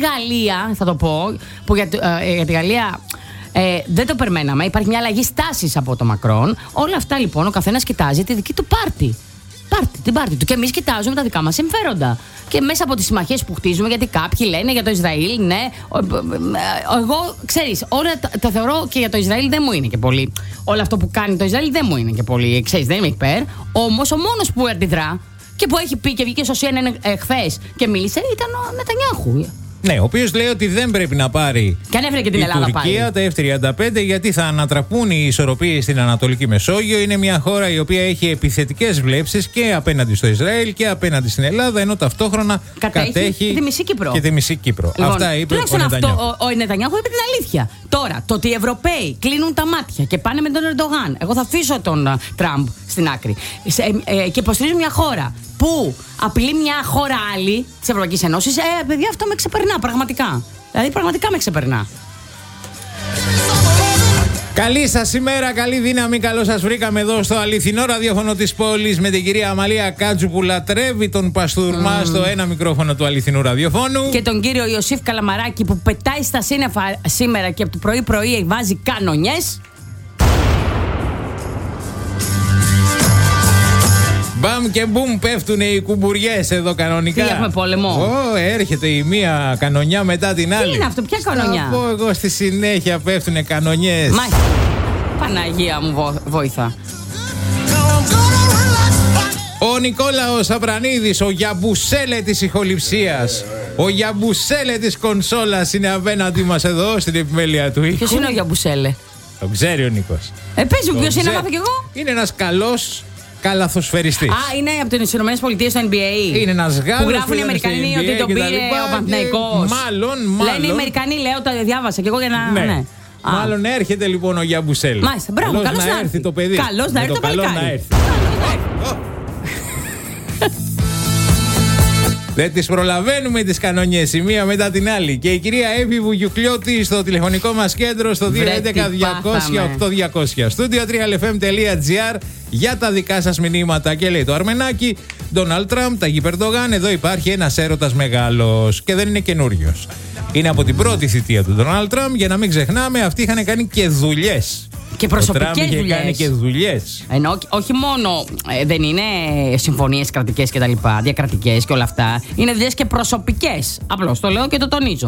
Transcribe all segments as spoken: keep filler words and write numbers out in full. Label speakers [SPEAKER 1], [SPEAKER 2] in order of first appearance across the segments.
[SPEAKER 1] Γαλλία, θα το πω, που για, ε, για τη Γαλλία ε, δεν το περιμέναμε. Υπάρχει μια αλλαγή στάσης από το Μακρόν. Όλα αυτά λοιπόν ο καθένας κοιτάζει τη δική του πάρτη. Πάρτι, την πάρτι του. Και εμείς κοιτάζουμε τα δικά μας συμφέροντα. Και μέσα από τις συμμαχίες που χτίζουμε, γιατί κάποιοι λένε για το Ισραήλ, ναι. Εγώ, ξέρεις, όλα τα, τα θεωρώ και για το Ισραήλ δεν μου είναι και πολύ. Όλο αυτό που κάνει το Ισραήλ δεν μου είναι και πολύ. Ξέρεις, δεν είμαι υπέρ. Όμως ο μόνος που αντιδρά και που έχει πει και βγήκε στο σι εν εν χθες και μίλησε ήταν ο Νετανιάχου.
[SPEAKER 2] Ναι, ο οποίος λέει ότι δεν πρέπει να πάρει
[SPEAKER 1] και ανέφερε και την
[SPEAKER 2] η
[SPEAKER 1] Ελλάδα
[SPEAKER 2] Τουρκία
[SPEAKER 1] πάλι.
[SPEAKER 2] τα εφ τριάντα πέντε γιατί θα ανατραπούν οι ισορροπίες στην Ανατολική Μεσόγειο. Είναι μια χώρα η οποία έχει επιθετικές βλέψεις και απέναντι στο Ισραήλ και απέναντι στην Ελλάδα, ενώ ταυτόχρονα κατέχει, κατέχει
[SPEAKER 1] και τη μισή Κύπρο.
[SPEAKER 2] Και τη μισή Κύπρο.
[SPEAKER 1] Λοιπόν,
[SPEAKER 2] αυτά είπε ο Νετανιάχου.
[SPEAKER 1] Αυτό, ο, ο Νετανιάχου είπε την αλήθεια. Τώρα, το ότι οι Ευρωπαίοι κλείνουν τα μάτια και πάνε με τον Ερντογάν. Εγώ θα αφήσω τον uh, Τραμπ στην άκρη. Σε, ε, ε, και υποστηρίζουν μια χώρα που απειλεί μια χώρα άλλη της Ευρωπαϊκής Ένωσης. Ε, παιδιά, αυτό με ξεπερνά πραγματικά. Δηλαδή, πραγματικά με ξεπερνά.
[SPEAKER 2] Καλή σας ημέρα, καλή δύναμη. Καλώς σας βρήκαμε εδώ στο αληθινό ραδιόφωνο της πόλης με την κυρία Αμαλία Κάτσου που λατρεύει τον Παστούρμα mm. στο ένα μικρόφωνο του αληθινού ραδιοφώνου.
[SPEAKER 1] Και τον κύριο Ιωσήφ Καλαμαράκη που πετάει στα σύννεφα σήμερα και από το πρωί-πρωί βάζει κανονιές.
[SPEAKER 2] Μπαμ και μπουμ πέφτουν οι κουμπουριές εδώ κανονικά.
[SPEAKER 1] Τι έχουμε πόλεμο.
[SPEAKER 2] Ω, έρχεται η μία κανονιά μετά την άλλη.
[SPEAKER 1] Τι είναι αυτό, ποια κανονιά.
[SPEAKER 2] Θα πω εγώ στη συνέχεια πέφτουνε κανονιές.
[SPEAKER 1] Μάλιστα. Παναγία μου βο- βόηθα.
[SPEAKER 2] Ο Νικόλαος Αβρανίδης, ο Γιαμπουσέλε της ηχοληψίας, ο Γιαμπουσέλε της κονσόλας είναι απέναντί μας εδώ στην επιμέλεια του ήχου.
[SPEAKER 1] Ποιος είναι ο Γιαμπουσέλε.
[SPEAKER 2] Το ξέρει ο Νίκος.
[SPEAKER 1] Ε, πες μου ποιος είναι, να μάθω κι εγώ.
[SPEAKER 2] Είναι ένας καλός καλαθοσφαιριστής.
[SPEAKER 1] Α, είναι από τις ΗΠΑ στο N B A.
[SPEAKER 2] Είναι ένας Γάλλος.
[SPEAKER 1] Που γράφουν οι Αμερικανοί ότι τον πήρε ο Παναθηναϊκός.
[SPEAKER 2] Μάλλον, μάλλον.
[SPEAKER 1] Λένε οι Αμερικανοί, λέω, το διάβασα κι εγώ για να.
[SPEAKER 2] Ναι.
[SPEAKER 1] ναι.
[SPEAKER 2] Μάλλον έρχεται λοιπόν ο Γιαμπουσέλ.
[SPEAKER 1] Μάλιστα, μπράβο, καλώς
[SPEAKER 2] να έρθει το παιδί.
[SPEAKER 1] Καλώς να
[SPEAKER 2] Με
[SPEAKER 1] έρθει το
[SPEAKER 2] καλό
[SPEAKER 1] παλικάρι.
[SPEAKER 2] να έρθει. Δεν τις προλαβαίνουμε τις κανονιές η μία μετά την άλλη. Και η κυρία Εύη Βουγιουκλιώτη στο τηλεφωνικό μας κέντρο στο δύο έντεκα διακόσια οκτώ διακόσια. Studio τρία ελ εφ εμ τελεία τζι άρ για τα δικά σας μηνύματα. Και λέει το Αρμενάκι, Ντόναλντ Τραμπ, Ταγίπ Ερντογάν, εδώ υπάρχει ένας έρωτας μεγάλος. Και δεν είναι καινούριος. Είναι από την πρώτη θητεία του Ντόναλντ Τραμπ. Για να μην ξεχνάμε, αυτοί είχαν κάνει και δουλειές.
[SPEAKER 1] Και προσωπικές δουλειές.
[SPEAKER 2] Ο Τραμπ είχε κάνει και δουλειές.
[SPEAKER 1] Ενώ όχι μόνο ε, δεν είναι συμφωνίες κρατικές και τα λοιπά, διακρατικές και όλα αυτά. Είναι δουλειές και προσωπικές. Απλώς το λέω και το τονίζω.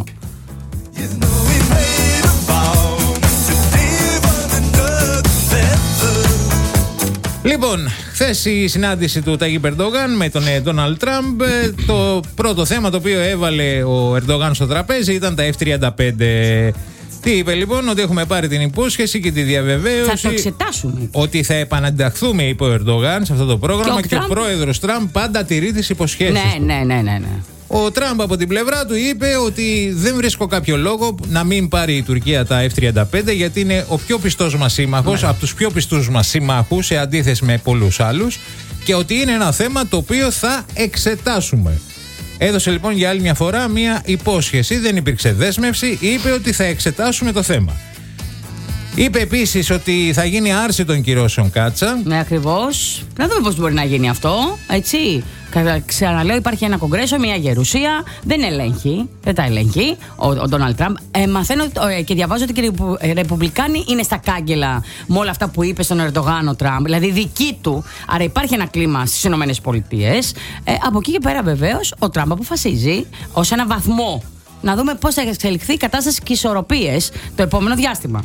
[SPEAKER 2] Λοιπόν, χθες η συνάντηση του Ταγίπ Ερντογάν με τον Ντόναλντ Τραμπ. Το πρώτο θέμα το οποίο έβαλε ο Ερντογάν στο τραπέζι ήταν τα εφ τριάντα πέντε. Τι είπε λοιπόν, ότι έχουμε πάρει την υπόσχεση και τη διαβεβαίωση.
[SPEAKER 1] Θα το εξετάσουμε.
[SPEAKER 2] Ότι θα επανανταχθούμε, είπε ο Ερντογάν, σε αυτό το πρόγραμμα και ο, και ο πρόεδρος Τραμπ πάντα τηρεί τις υποσχέσεις.
[SPEAKER 1] Ναι, ναι, ναι, ναι, ναι.
[SPEAKER 2] Ο Τραμπ από την πλευρά του είπε ότι δεν βρίσκω κάποιο λόγο να μην πάρει η Τουρκία τα εφ τριάντα πέντε γιατί είναι ο πιο πιστός μας σύμμαχος, ναι. από τους πιο πιστούς μας συμμάχους σε αντίθεση με πολλούς άλλους και ότι είναι ένα θέμα το οποίο θα εξετάσουμε. Έδωσε λοιπόν για άλλη μια φορά μια υπόσχεση, δεν υπήρξε δέσμευση, είπε ότι θα εξετάσουμε το θέμα. Είπε επίσης ότι θα γίνει άρση των κυρώσεων Κάτσα.
[SPEAKER 1] Ναι, ακριβώς. Να δούμε πώς μπορεί να γίνει αυτό, έτσι. Ξαναλέω, υπάρχει ένα κογκρέσο, μια γερουσία. Δεν ελέγχει, δεν τα ελέγχει ο Ντόναλντ Τραμπ. Ε, μαθαίνω ε, και διαβάζω ότι και οι Ρεπουμπλικάνοι είναι στα κάγκελα με όλα αυτά που είπε στον Ερντογάν ο Τραμπ. Δηλαδή δική του. Άρα υπάρχει ένα κλίμα στις ΗΠΑ. Ε, από εκεί και πέρα βεβαίως ο Τραμπ αποφασίζει ως ένα βαθμό να δούμε πώς θα εξελιχθεί η κατάσταση και οι ισορροπίες το επόμενο διάστημα.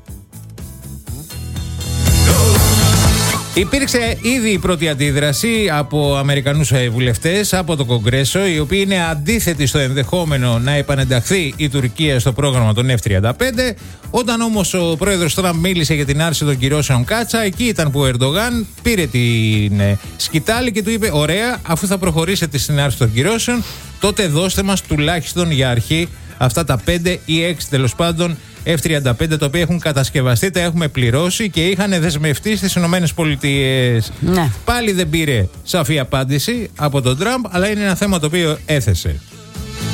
[SPEAKER 2] Υπήρξε ήδη η πρώτη αντίδραση από Αμερικανούς βουλευτές από το Κογκρέσο, οι οποίοι είναι αντίθετοι στο ενδεχόμενο να επανενταχθεί η Τουρκία στο πρόγραμμα των εφ τριάντα πέντε. Όταν όμως ο πρόεδρος Τραμπ μίλησε για την άρση των κυρώσεων Κάτσα, εκεί ήταν που ο Ερντογάν πήρε την σκητάλη και του είπε: ωραία, αφού θα προχωρήσετε στην άρση των κυρώσεων, τότε δώστε μας τουλάχιστον για αρχή αυτά τα πέντε ή έξι τέλος πάντων εφ τριάντα πέντε τα οποία έχουν κατασκευαστεί, τα έχουμε πληρώσει και είχαν δεσμευτεί στις Ηνωμένες Πολιτείες. Ναι. Πάλι δεν πήρε σαφή απάντηση από τον Τραμπ, αλλά είναι ένα θέμα το οποίο έθεσε.